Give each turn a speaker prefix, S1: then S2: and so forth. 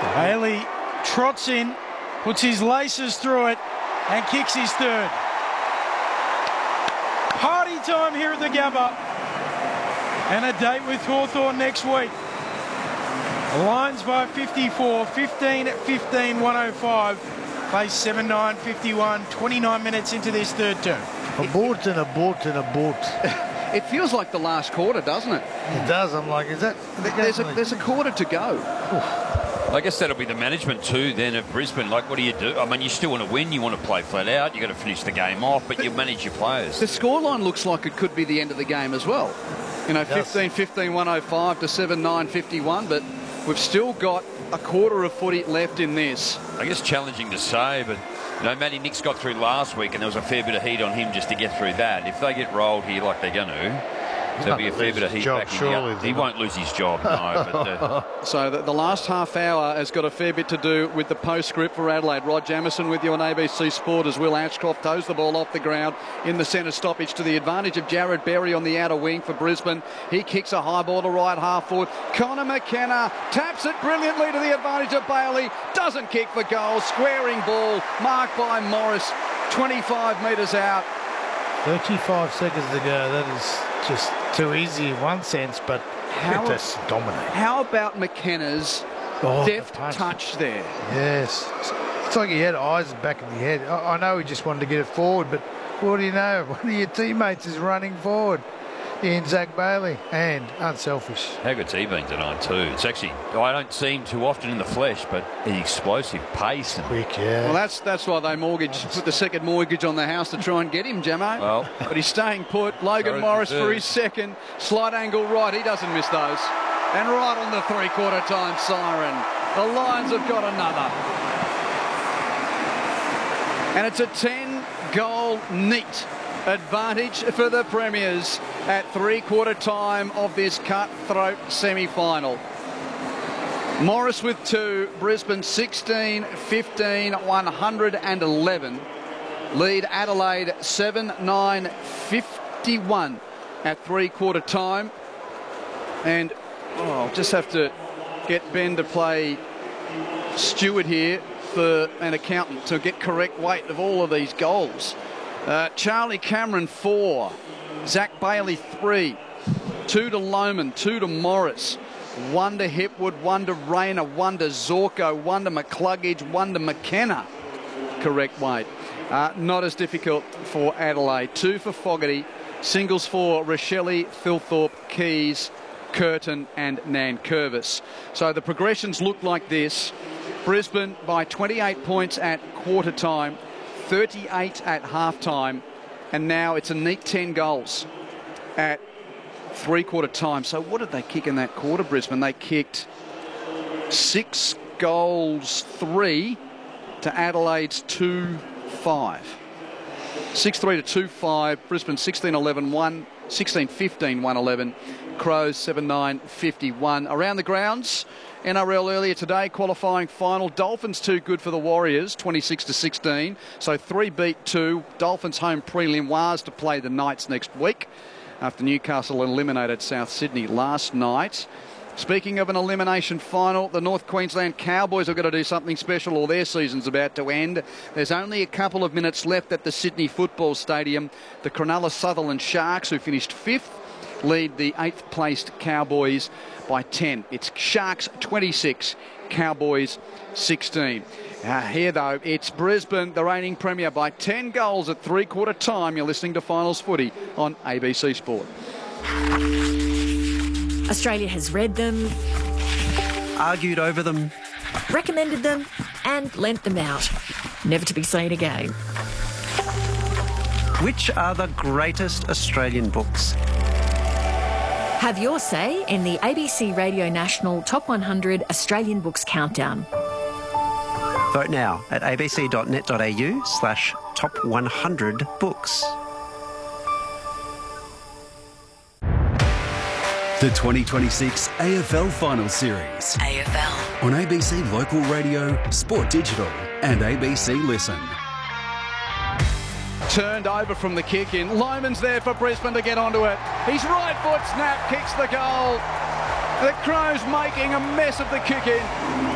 S1: Bailey trots in, puts his laces through it, and kicks his third. Party time here at the Gabba. And a date with Hawthorn next week. Lions by 54, 15-15, 105. Plays 7-9, 51, 29 minutes into this third term.
S2: Abort and abort and abort.
S3: It feels like the last quarter, doesn't it?
S2: It does. I'm like, is that...
S3: There's a quarter to go.
S4: I guess that'll be the management too then of Brisbane. Like, what do you do? I mean, you still want to win. You want to play flat out. You've got to finish the game off, but you manage your players.
S3: The scoreline looks like it could be the end of the game as well. 15-15, 105 to 7-9, 51, but we've still got a quarter of footy left in this.
S4: I guess challenging to say, but Matty Nicks got through last week and there was a fair bit of heat on him just to get through that. If they get rolled here like they're going to, there'll be a fair bit of heat back in here. He won't lose his job, no. But,
S3: So the last half hour has got a fair bit to do with the postscript for Adelaide. Rod Jamieson with you on ABC Sport as Will Ashcroft toes the ball off the ground in the centre stoppage to the advantage of Jared Berry on the outer wing for Brisbane. He kicks a high ball to right half forward. Connor McKenna taps it brilliantly to the advantage of Bailey. Doesn't kick for goal. Squaring ball marked by Morris. 25 metres out.
S2: 35 seconds to go. That is just too easy in one sense, but that's dominant.
S3: How about McKenna's deft touch there?
S2: Yes. It's like he had eyes back in the head. I know he just wanted to get it forward, but what do you know? One of your teammates is running forward in Zach Bailey, and unselfish.
S4: how good's he been tonight too? It's actually, I don't see him too often in the flesh, but the explosive pace. And
S2: quick, yeah.
S3: Well, that's why they put the second mortgage on the house to try and get him, Jamo.
S4: Well,
S3: but he's staying put. Logan Morris for his second. Slight angle right. He doesn't miss those. And right on the three-quarter time siren. The Lions have got another. And it's a 10-goal neat advantage for the Premiers at three-quarter time of this cutthroat semi-final. Morris with 2, Brisbane 16, 15, 111. Lead Adelaide 7-9, 51 at three-quarter time. And I'll just have to get Ben to play steward here for an accountant to get correct weight of all of these goals. Charlie Cameron 4, Zach Bailey 3, 2 to Lohman, 2 to Morris, 1 to Hipwood, 1 to Rayner, 1 to Zorko, 1 to McCluggage, 1 to McKenna. Correct weight. Not as difficult for Adelaide. 2 for Fogarty, singles for Rochelle, Thilthorpe, Keys, Curtin and Nankervis. So the progressions look like this. Brisbane by 28 points at quarter time, 38 at half time, and now it's a neat 10 goals at three-quarter time. So what did they kick in that quarter, Brisbane? They kicked 6 goals, 3 to Adelaide's 2-5. 6-3 to 2-5. Brisbane 16-11, 1, 16-15, 111. Crows 7-9, 51. Around the grounds, NRL earlier today, qualifying final. Dolphins too good for the Warriors, 26-16. So 3 beat 2. Dolphins home prelim. Wars to play the Knights next week after Newcastle eliminated South Sydney last night. Speaking of an elimination final, the North Queensland Cowboys have got to do something special or their season's about to end. There's only a couple of minutes left at the Sydney Football Stadium. The Cronulla Sutherland Sharks, who finished 5th, lead the 8th placed Cowboys by 10. It's Sharks 26, Cowboys 16. Here though, it's Brisbane, the reigning premier, by 10 goals at three-quarter time. You're listening to Finals Footy on ABC Sport.
S5: Australia has read them,
S6: argued over them,
S5: recommended them and lent them out. Never to be seen again.
S6: Which are the greatest Australian books?
S5: Have your say in the ABC Radio National Top 100 Australian Books Countdown.
S6: Vote now at abc.net.au/top100books.
S7: The 2026 AFL Finals Series.
S5: AFL.
S7: On ABC Local Radio, Sport Digital and ABC Listen.
S3: Turned over from the kick in. Lohman's there for Brisbane to get onto it. His right foot snap kicks the goal. The Crows making a mess of the kick in.